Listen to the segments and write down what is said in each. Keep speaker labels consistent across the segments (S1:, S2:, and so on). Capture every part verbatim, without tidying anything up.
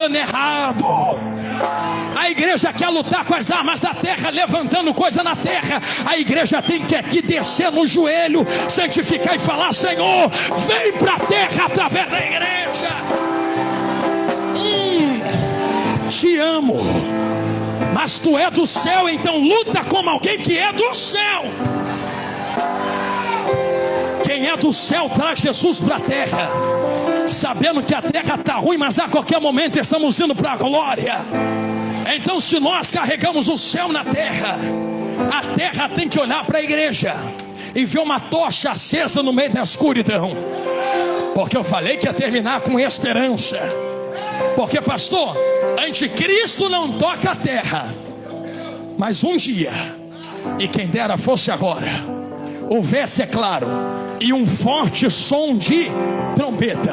S1: dando errado. A igreja quer lutar com as armas da terra, levantando coisa na terra. A igreja tem que aqui descer no joelho, santificar e falar: Senhor, vem para a terra através da igreja. Hum, te amo, mas tu é do céu, então luta como alguém que é do céu. Quem é do céu traz Jesus para a terra, sabendo que a terra está ruim, mas a qualquer momento estamos indo para a glória. Então, se nós carregamos o céu na terra, a terra tem que olhar para a igreja e ver uma tocha acesa no meio da escuridão. Porque eu falei que ia terminar com esperança. Porque, pastor, anticristo não toca a terra, mas um dia, e quem dera fosse agora, houvesse, é claro, e um forte som de trombeta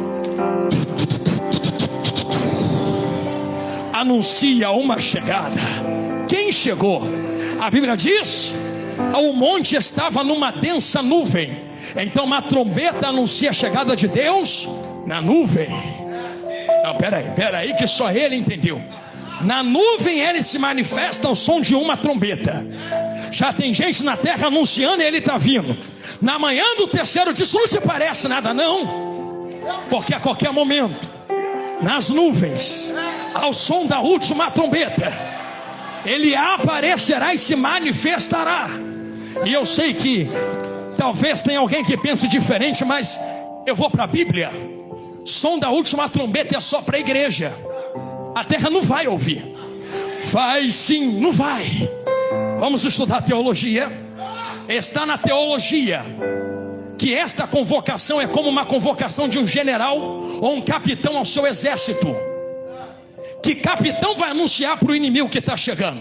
S1: anuncia uma chegada. Quem chegou? A Bíblia diz: o monte estava numa densa nuvem. Então uma trombeta anuncia a chegada de Deus na nuvem. Não, peraí, peraí, que só ele entendeu. Na nuvem ele se manifesta ao som de uma trombeta. Já tem gente na terra anunciando e ele está vindo. Na manhã do terceiro dia, isso não te parece nada não, porque a qualquer momento, nas nuvens, ao som da última trombeta, ele aparecerá e se manifestará. E eu sei que talvez tenha alguém que pense diferente, mas eu vou para a Bíblia. Som da última trombeta é só para a igreja. A terra não vai ouvir. Vai sim, não vai. Vamos estudar teologia. Está na teologia que esta convocação é como uma convocação de um general ou um capitão ao seu exército. Que capitão vai anunciar para o inimigo que está chegando?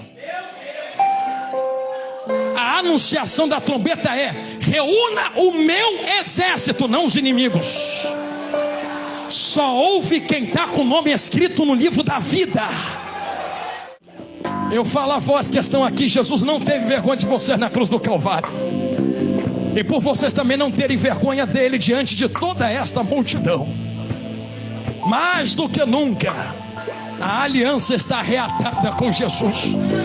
S1: A anunciação da trombeta é: reúna o meu exército, não os inimigos. Só ouve quem está com o nome escrito no livro da vida. Eu falo a vós que estão aqui, Jesus não teve vergonha de vocês na cruz do Calvário. E por vocês também não terem vergonha dele diante de toda esta multidão. Mais do que nunca, a aliança está reatada com Jesus.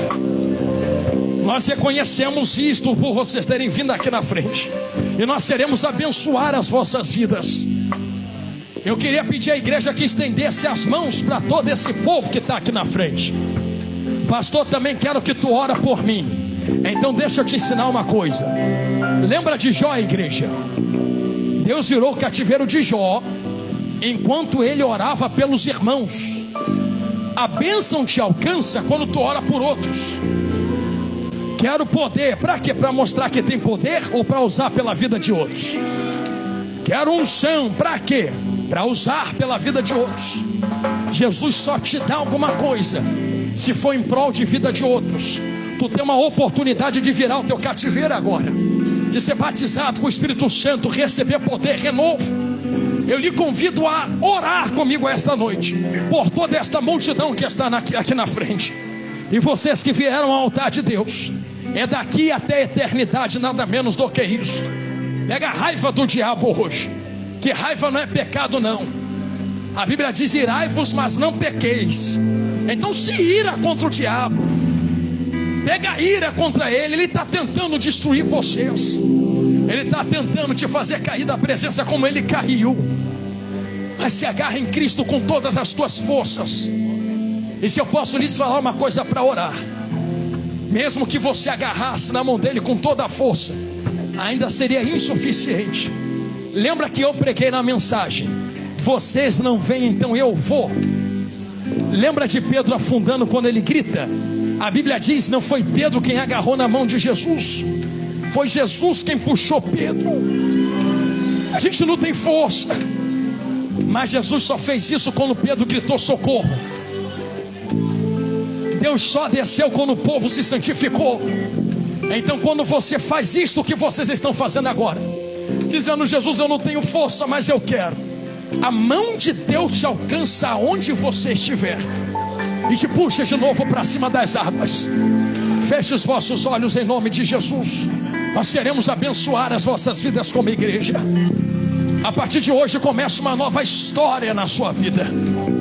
S1: Nós reconhecemos isto por vocês terem vindo aqui na frente. E nós queremos abençoar as vossas vidas. Eu queria pedir à igreja que estendesse as mãos para todo esse povo que está aqui na frente. Pastor, também quero que tu ora por mim. Então deixa eu te ensinar uma coisa. Lembra de Jó, igreja? Deus virou o cativeiro de Jó enquanto ele orava pelos irmãos. A bênção te alcança quando tu ora por outros. Quero poder, para quê? Para mostrar que tem poder ou para usar pela vida de outros? Quero unção, para quê? Para usar pela vida de outros. Jesus só te dá alguma coisa se for em prol de vida de outros. Tu tem uma oportunidade de virar o teu cativeiro agora, de ser batizado com o Espírito Santo, receber poder, renovo. Eu lhe convido a orar comigo esta noite por toda esta multidão que está aqui, aqui na frente. E vocês que vieram ao altar de Deus, é daqui até a eternidade, nada menos do que isso. Pega a raiva do diabo hoje, que raiva não é pecado não. A Bíblia diz: irai-vos, mas não pequeis. Então se ira contra o diabo, pega a ira contra ele. Ele está tentando destruir vocês, ele está tentando te fazer cair da presença como ele caiu. Mas se agarra em Cristo com todas as tuas forças. E se eu posso lhes falar uma coisa para orar, mesmo que você agarrasse na mão dele com toda a força, ainda seria insuficiente. Lembra que eu preguei na mensagem: vocês não vêm, então eu vou. Lembra de Pedro afundando quando ele grita? A Bíblia diz: não foi Pedro quem agarrou na mão de Jesus, foi Jesus quem puxou Pedro. A gente não tem força, mas Jesus só fez isso quando Pedro gritou socorro. Deus só desceu quando o povo se santificou. Então quando você faz isto que vocês estão fazendo agora, dizendo: Jesus, eu não tenho força, mas eu quero, a mão de Deus te alcança aonde você estiver e te puxa de novo para cima das águas. Feche os vossos olhos em nome de Jesus. Nós queremos abençoar as vossas vidas como igreja. A partir de hoje começa uma nova história na sua vida.